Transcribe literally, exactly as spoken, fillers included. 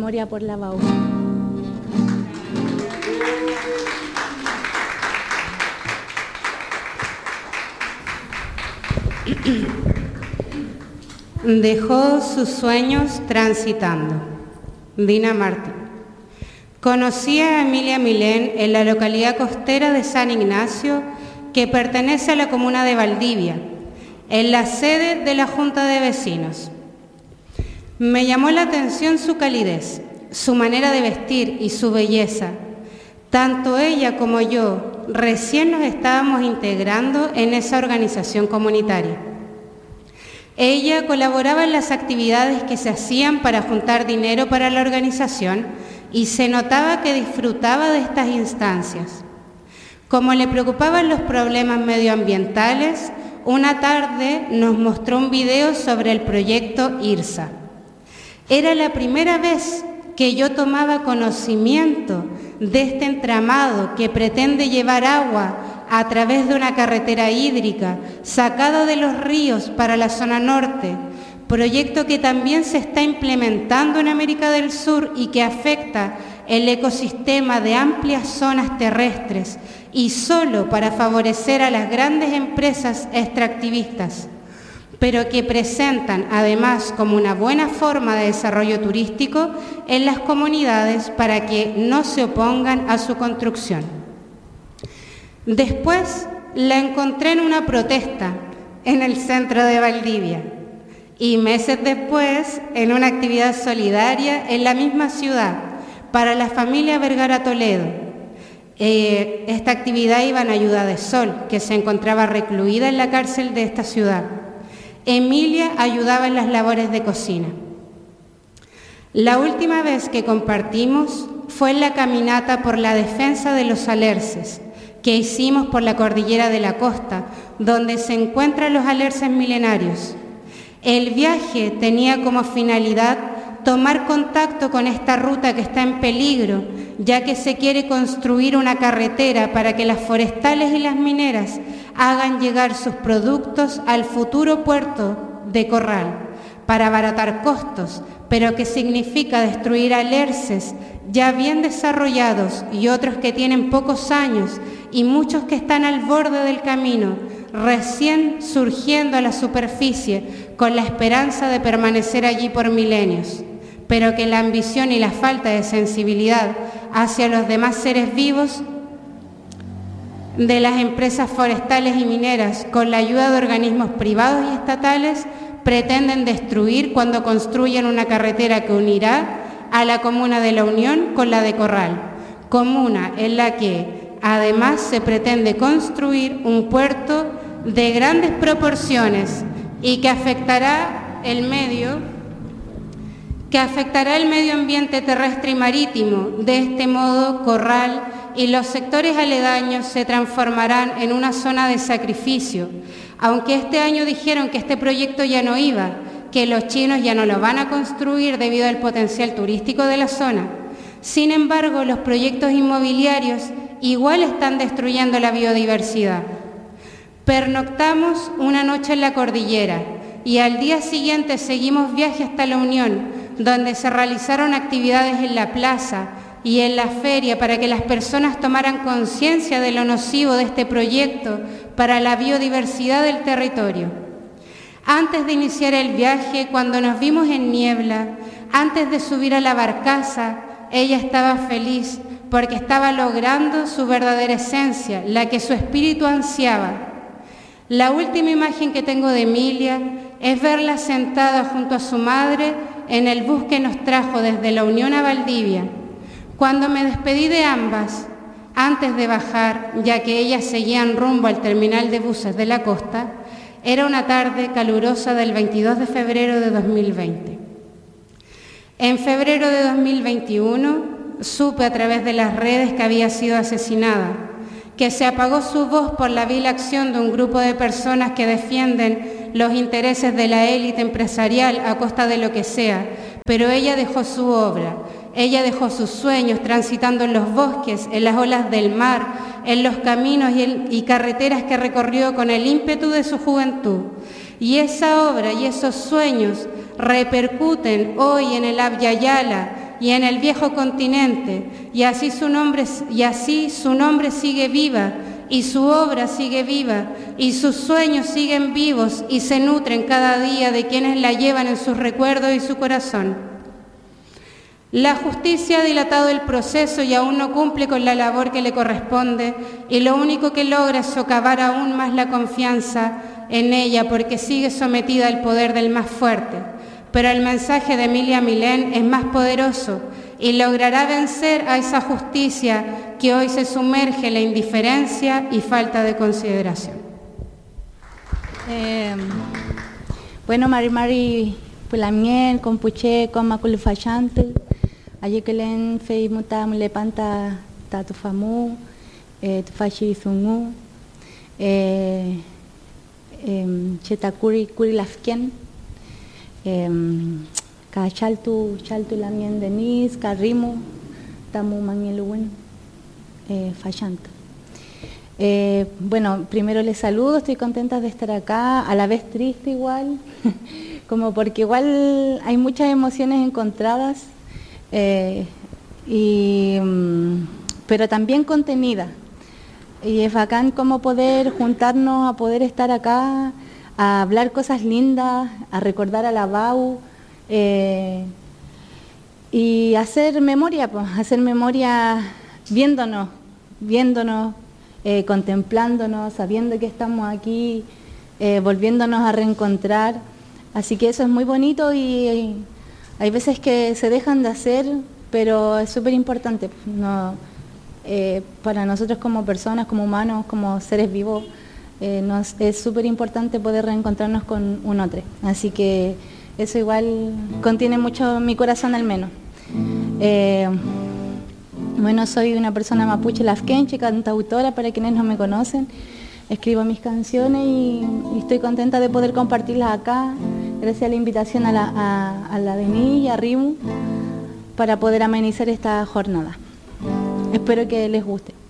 memoria por la B A U. Dejó sus sueños transitando. Dina Martín. Conocí a Emilia Milén en la localidad costera de San Ignacio, que pertenece a la comuna de Valdivia, en la sede de la Junta de Vecinos. Me llamó la atención su calidez, su manera de vestir y su belleza. Tanto ella como yo recién nos estábamos integrando en esa organización comunitaria. Ella colaboraba en las actividades que se hacían para juntar dinero para la organización y se notaba que disfrutaba de estas instancias. Como le preocupaban los problemas medioambientales, una tarde nos mostró un video sobre el proyecto IRSA. Era la primera vez que yo tomaba conocimiento de este entramado que pretende llevar agua a través de una carretera hídrica sacada de los ríos para la zona norte, proyecto que también se está implementando en América del Sur y que afecta el ecosistema de amplias zonas terrestres y solo para favorecer a las grandes empresas extractivistas, pero que presentan además como una buena forma de desarrollo turístico en las comunidades para que no se opongan a su construcción. Después la encontré en una protesta en el centro de Valdivia y meses después en una actividad solidaria en la misma ciudad para la familia Vergara Toledo. Eh, esta actividad iba en ayuda de Sol, que se encontraba recluida en la cárcel de esta ciudad. Emilia ayudaba en las labores de cocina. La última vez que compartimos fue en la caminata por la defensa de los alerces que hicimos por la cordillera de la costa, donde se encuentran los alerces milenarios. El viaje tenía como finalidad tomar contacto con esta ruta que está en peligro, ya que se quiere construir una carretera para que las forestales y las mineras hagan llegar sus productos al futuro puerto de Corral, para abaratar costos, pero que significa destruir alerces ya bien desarrollados y otros que tienen pocos años y muchos que están al borde del camino, recién surgiendo a la superficie con la esperanza de permanecer allí por milenios, pero que la ambición y la falta de sensibilidad hacia los demás seres vivos de las empresas forestales y mineras, con la ayuda de organismos privados y estatales, pretenden destruir cuando construyen una carretera que unirá a la comuna de La Unión con la de Corral, comuna en la que además se pretende construir un puerto de grandes proporciones y que afectará el medio, que afectará el medio ambiente terrestre y marítimo. De este modo, Corral y los sectores aledaños se transformarán en una zona de sacrificio, aunque este año dijeron que este proyecto ya no iba, que los chinos ya no lo van a construir debido al potencial turístico de la zona. Sin embargo, los proyectos inmobiliarios igual están destruyendo la biodiversidad. Pernoctamos una noche en la cordillera y al día siguiente seguimos viaje hasta La Unión, donde se realizaron actividades en la plaza y en la feria para que las personas tomaran conciencia de lo nocivo de este proyecto para la biodiversidad del territorio. Antes de iniciar el viaje, cuando nos vimos en niebla, antes de subir a la barcaza, ella estaba feliz porque estaba logrando su verdadera esencia, la que su espíritu ansiaba. La última imagen que tengo de Emilia es verla sentada junto a su madre en el bus que nos trajo desde La Unión a Valdivia. Cuando me despedí de ambas, antes de bajar, ya que ellas seguían rumbo al terminal de buses de la costa, era una tarde calurosa del veintidós de febrero de dos mil veinte. En febrero de dos mil veintiuno supe a través de las redes que había sido asesinada, que se apagó su voz por la vil acción de un grupo de personas que defienden los intereses de la élite empresarial a costa de lo que sea, pero ella dejó su obra, ella dejó sus sueños transitando en los bosques, en las olas del mar, en los caminos y, el, y carreteras que recorrió con el ímpetu de su juventud. Y esa obra y esos sueños repercuten hoy en el Abya Yala y en el viejo continente, y así su nombre, y así su nombre sigue viva, y su obra sigue viva, y sus sueños siguen vivos y se nutren cada día de quienes la llevan en sus recuerdos y su corazón. La justicia ha dilatado el proceso y aún no cumple con la labor que le corresponde, y lo único que logra es socavar aún más la confianza en ella porque sigue sometida al poder del más fuerte. Pero el mensaje de Emilia Milén es más poderoso y logrará vencer a esa justicia que hoy se sumerge en la indiferencia y falta de consideración. Eh, bueno, Mari Mari Pulamien, Compuche, Coma Culfachante, Ayekelen, Fei Muta, Mulepanta, Tatufamu, Tufashi Zungu, Chetakuri Kurilafken, Ka Chaltu, Chaltu Lamien Denis, Karimu, Tamu Mangeluwen, Fachanta. Eh, bueno, primero les saludo, estoy contenta de estar acá, a la vez triste igual, como porque igual hay muchas emociones encontradas, eh, y, pero también contenidas. Y es bacán como poder juntarnos, a poder estar acá, a hablar cosas lindas, a recordar a la B A U, eh, y hacer memoria, pues, hacer memoria viéndonos, viéndonos, Eh, contemplándonos, sabiendo que estamos aquí, eh, volviéndonos a reencontrar. Así que eso es muy bonito y, y hay veces que se dejan de hacer, pero es súper importante, no, eh, para nosotros como personas, como humanos, como seres vivos, eh, nos, es súper importante poder reencontrarnos con un otro. Así que eso igual contiene mucho mi corazón al menos. Eh, Bueno, soy una persona mapuche lafkenche, cantautora para quienes no me conocen. Escribo mis canciones y, y estoy contenta de poder compartirlas acá, gracias a la invitación a la, a, a la Denis y a Rimu, para poder amenizar esta jornada. Espero que les guste.